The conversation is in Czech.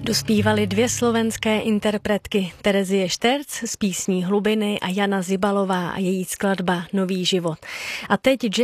Dospívaly dvě slovenské interpretky, Terezie Šterc z písní Hlubiny a Jana Zibalová a její skladba Nový život. A teď